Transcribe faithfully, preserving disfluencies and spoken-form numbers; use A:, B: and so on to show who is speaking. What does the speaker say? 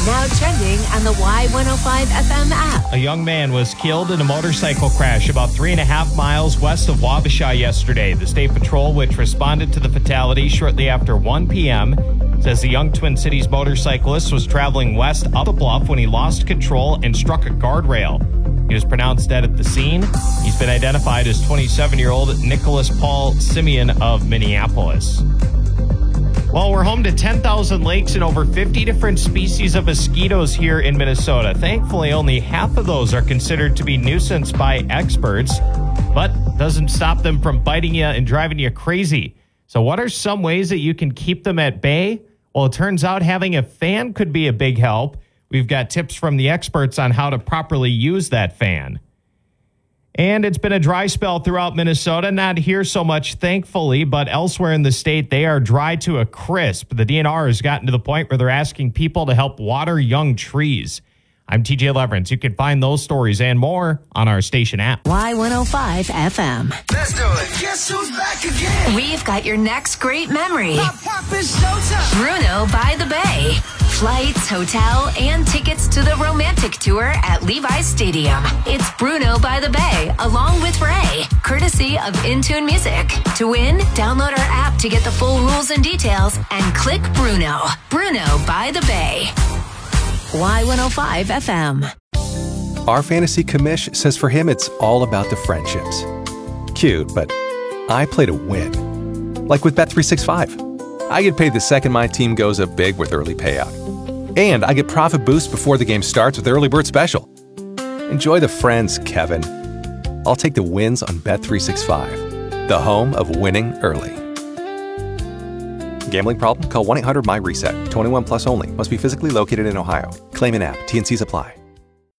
A: Now trending on the Y one oh five F M app.
B: A young man was killed in a motorcycle crash about three and a half miles west of Wabasha yesterday. The State Patrol, which responded to the fatality shortly after one p.m., says the young Twin Cities motorcyclist was traveling west up a bluff when he lost control and struck a guardrail. He was pronounced dead at the scene. He's been identified as twenty-seven-year-old Nicholas Paul Simeon of Minneapolis. Well, we're home to ten thousand lakes and over fifty different species of mosquitoes here in Minnesota. Thankfully, only half of those are considered to be nuisance by experts, but doesn't stop them from biting you and driving you crazy. So what are some ways that you can keep them at bay? Well, it turns out having a fan could be a big help. We've got tips from the experts on how to properly use that fan. And it's been a dry spell throughout Minnesota. Not here so much, thankfully, but elsewhere in the state, they are dry to a crisp. The D N R has gotten to the point where they're asking people to help water young trees. I'm T J Leverance. You can find those stories and more on our station app.
A: Y one oh five F M.
C: Let's do it. Guess who's back again?
A: We've got your next great memory.
C: Pop, pop, it's showtime.
A: Bruno by the Bay. Flights, hotel, and tickets to the romantic tour at Levi's Stadium. It's Bruno by the Bay, along with Ray, courtesy of Intune Music. To win, download our app to get the full rules and details and click Bruno. Bruno by the Bay. Y one oh five F M.
D: Our fantasy commish says for him it's all about the friendships. Cute, but I play to win. Like with Bet three sixty-five. I get paid the second my team goes up big with early payout. And I get profit boost before the game starts with Early Bird Special. Enjoy the friends, Kevin. I'll take the wins on Bet three sixty-five, the home of winning early. Gambling problem? Call one eight hundred M Y RESET. twenty-one plus only. Must be physically located in Ohio. Claim in app. T and Cs apply.